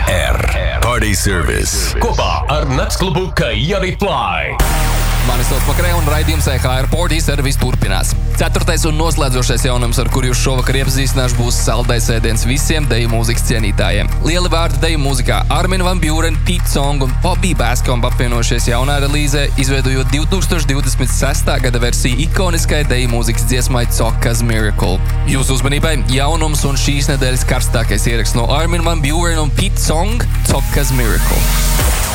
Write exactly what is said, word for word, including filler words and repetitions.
R. Party Service. Kopā ar Naktsklubu Kajari Fly. Mani sauc Makrē un raidījums E H R Party Service turpinās. Ceturtais un noslēdzošais jaunums, ar kuru jūs šovakar iepazīstināšu, būs saldais ēdiens visiem deju mūzikas cienītājiem. Lieli vārdi deju mūzikā Armin van Buuren, Pete Song un Bobby Bascomb apvienojušies jaunā relīzē, izveidojot divtūkstoš divdesmit sestā gada versiju ikoniskai deju mūzikas dziesmai Coca's Miracle. Jūsu uzmanībai jaunums un šīs nedēļas karstākais ieraksts no Armin van Buuren un Pete Song, Coca's Miracle.